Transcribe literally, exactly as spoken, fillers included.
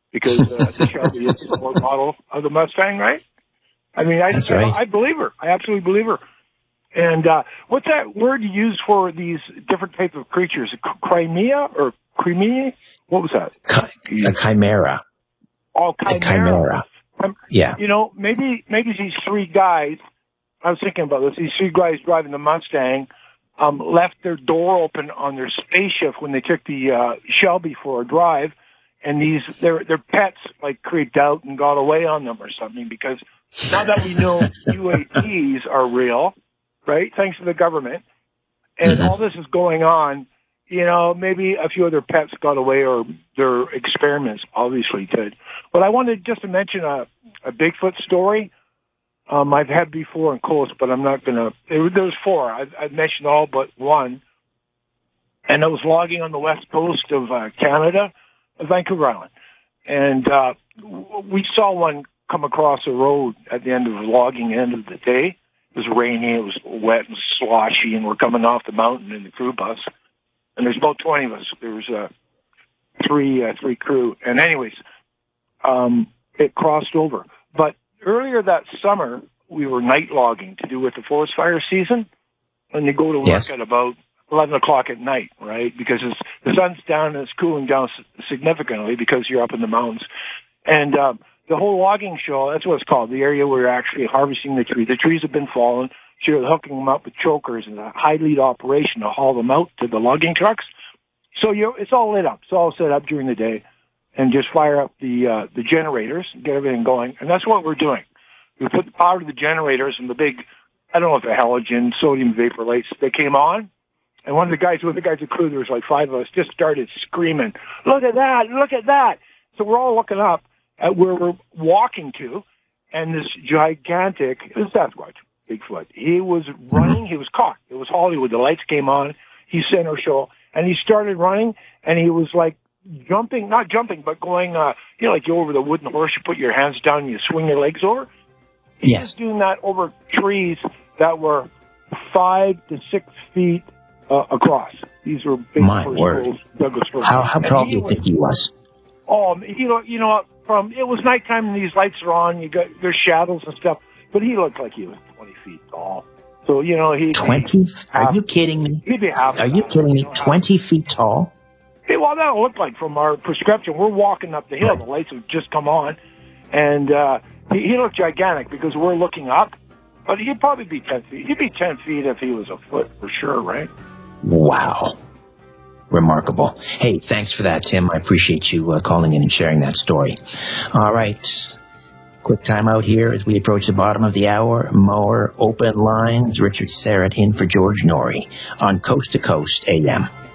because uh, the Shelby is the sport model of the Mustang, right? I mean, I, That's I, right. I believe her. I absolutely believe her. And uh, what's that word you use for these different types of creatures? Crimea or Crimea? What was that? Chi- a chimera. Oh, chimera. A chimera. Um, Yeah. You know, maybe maybe these three guys, I was thinking about this, these three guys driving the Mustang um, left their door open on their spaceship when they took the uh, Shelby for a drive, and these their their pets like creeped out and got away on them or something, because now that we know U A Ps are real, right, thanks to the government, and Mm-hmm. all this is going on, you know, maybe a few other pets got away, or their experiments obviously did. But I wanted just to mention a, a Bigfoot story um, I've had before in close, but I'm not going to. There was four. I've, I've mentioned all but one. And I was logging on the west coast of uh, Canada, Vancouver Island. And uh, we saw one come across the road at the end of the logging end of the day. It was rainy, it was wet and sloshy, and we're coming off the mountain in the crew bus. And there's about twenty of us. There was uh, three uh, three crew. And anyways, um, it crossed over. But earlier that summer, we were night logging to do with the forest fire season. And you go to work Yes. at about eleven o'clock at night, right? Because it's, the sun's down and it's cooling down significantly because you're up in the mountains. And um, the whole logging show, that's what it's called, the area where you're actually harvesting the trees. The trees have been fallen. So you're hooking them up with chokers and a high lead operation to haul them out to the logging trucks. So you it's all lit up. It's all set up during the day. And just fire up the uh, the generators and get everything going. And that's what we're doing. We put the power to the generators and the big, I don't know if they're halogen, sodium vapor lights, they came on. And one of the guys, one of the guys at crew, there was like five of us, just started screaming, look at that, look at that. So we're all looking up at where we're walking to, and this gigantic, it was Sasquatch, Bigfoot. He was running, he was caught. It was Hollywood, the lights came on, he center show, and he started running, and he was like jumping, not jumping, but going, uh, you know, like you over the wooden horse, you put your hands down and you swing your legs over. He Yes. was doing that over trees that were five to six feet uh, across. These were big My first word. rolls, Douglas firs. How, how And tall he do you was- think he was? Oh, you know, you know, from it was nighttime and these lights are on. You got there's shadows and stuff, but he looked like he was twenty feet tall. So you know, he twenty? Are you kidding me? He'd be half. Are you that, kidding me? know, half- twenty feet tall? Hey, well, that looked like from our prescription. We're walking up the hill. Right. The lights have just come on, and uh, he, he looked gigantic because we're looking up. But he'd probably be ten feet. He'd be ten feet if he was a foot for sure, right? Wow. Remarkable. Hey, thanks for that, Tim. I appreciate you uh, calling in and sharing that story. All right. Quick time out here as we approach the bottom of the hour. More open lines. Richard Serrett in for George Norrie on Coast to Coast A M.